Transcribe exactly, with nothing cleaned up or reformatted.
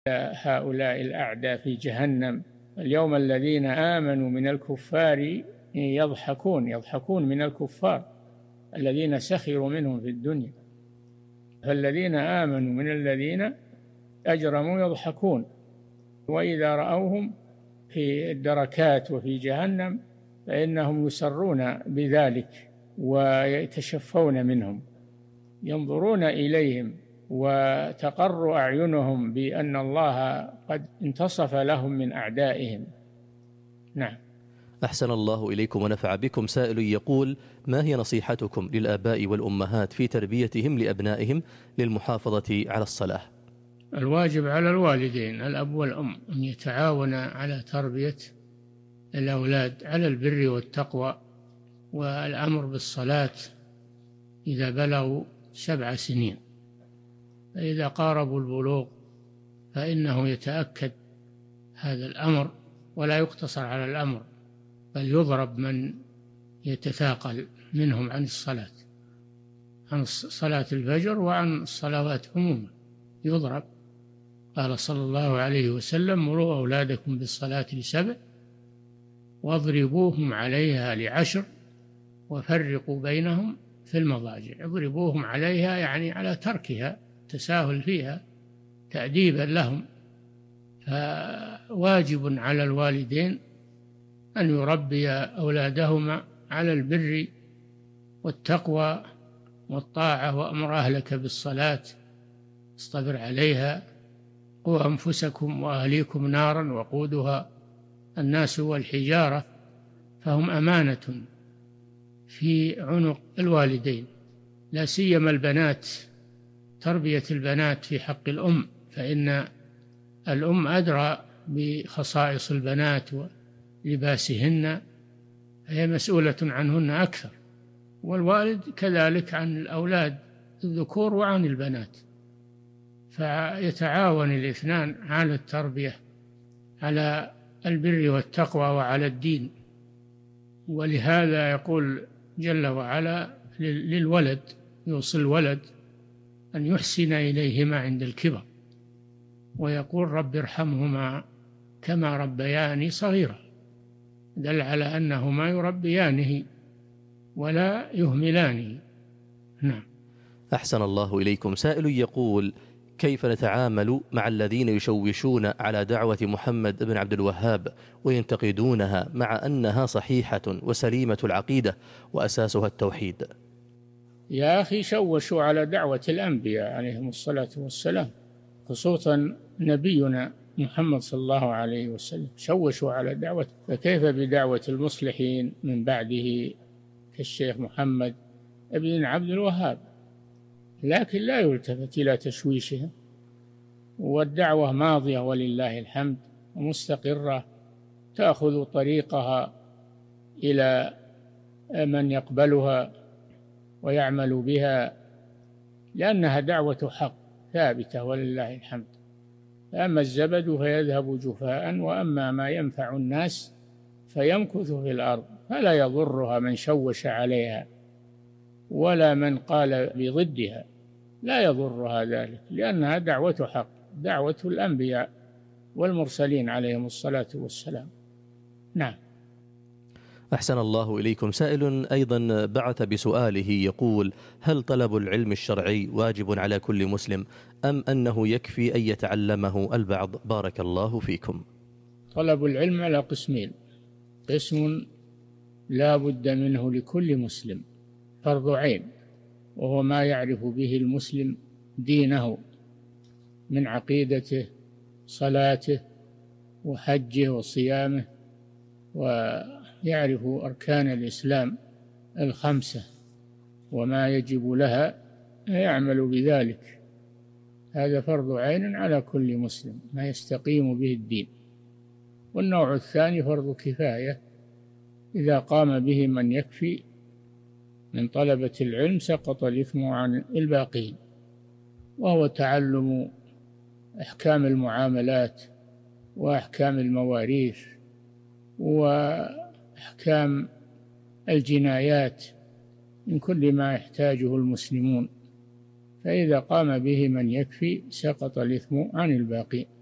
هؤلاء الأعداء في جهنم. اليوم الذين آمنوا من الكفار يضحكون يضحكون من الكفار الذين سخروا منهم في الدنيا، فالذين آمنوا من الذين أجرموا يضحكون، وإذا رأوهم في الدركات وفي جهنم فإنهم يسرون بذلك ويتشفون منهم، ينظرون إليهم وتقر أعينهم بأن الله قد انتصف لهم من أعدائهم. نعم. أحسن الله إليكم ونفع بكم. سائل يقول: ما هي نصيحتكم للآباء والأمهات في تربيتهم لأبنائهم للمحافظة على الصلاة؟ الواجب على الوالدين الأب والأم أن يتعاونا على تربية الأولاد على البر والتقوى والأمر بالصلاة إذا بلغوا سبع سنين، فإذا قاربوا البلوغ فإنه يتأكد هذا الأمر ولا يقتصر على الأمر، بل يضرب من يتثاقل منهم عن الصلاة، عن صلاة الفجر وعن الصلوات عموما يضرب. قال صلى الله عليه وسلم: مروا أولادكم بالصلاة لسبع واضربوهم عليها لعشر وفرقوا بينهم في المضاجع. اضربوهم عليها يعني على تركها، تساهل فيها، تأديبا لهم. فواجب على الوالدين أن يربي أولادهما على البر والتقوى والطاعة، وأمر أهلك بالصلاة اصطبر عليها، قوا أنفسكم وأهليكم نارا وقودها الناس والحجارة. فهم أمانة في عنق الوالدين، لا سيما البنات، تربية البنات في حق الأم، فإن الأم أدرى بخصائص البنات ولباسهن، هي مسؤولة عنهن أكثر، والوالد كذلك عن الأولاد الذكور وعن البنات، فيتعاون الاثنان على التربية على البر والتقوى وعلى الدين. ولهذا يقول جل وعلا للولد، يوصي الولد أن يحسن إليهما عند الكبر، ويقول: رب ارحمهما كما ربياني صغيرا، دل على أنهما يربيانه ولا يهملانه. نعم. أحسن الله إليكم. سائل يقول: كيف نتعامل مع الذين يشوشون على دعوة محمد بن عبد الوهاب وينتقدونها مع أنها صحيحة وسليمة العقيدة وأساسها التوحيد؟ يا أخي، شوشوا على دعوة الأنبياء عليهم الصلاة والسلام، خصوصا نبينا محمد صلى الله عليه وسلم، شوشوا على دعوة، فكيف بدعوة المصلحين من بعده كالشيخ محمد بن عبد الوهاب؟ لكن لا يلتفت إلى تشويشهم، والدعوة ماضية ولله الحمد ومستقرة، تأخذ طريقها إلى من يقبلها ويعمل بها، لأنها دعوة حق ثابتة ولله الحمد. أما الزبد فيذهب جفاء، وأما ما ينفع الناس فيمكث في الأرض، فلا يضرها من شوش عليها ولا من قال بضدها، لا يضرها ذلك، لأنها دعوة حق، دعوة الأنبياء والمرسلين عليهم الصلاة والسلام. نعم. أحسن الله إليكم. سائل أيضا بعث بسؤاله يقول: هل طلب العلم الشرعي واجب على كل مسلم أم أنه يكفي أن يتعلمه البعض؟ بارك الله فيكم. طلب العلم على قسمين: قسم لا بد منه لكل مسلم، فرض عين، وهو ما يعرف به المسلم دينه من عقيدته، صلاته وحجه وصيامه، ويعرف أركان الإسلام الخمسة وما يجب لها، يعمل بذلك. هذا فرض عين على كل مسلم، ما يستقيم به الدين. والنوع الثاني فرض كفاية، إذا قام به من يكفي من طلبة العلم سقط الإثم عن الباقين، وهو تعلم أحكام المعاملات وأحكام المواريث وأحكام الجنايات من كل ما يحتاجه المسلمون، فإذا قام به من يكفي سقط الإثم عن الباقين.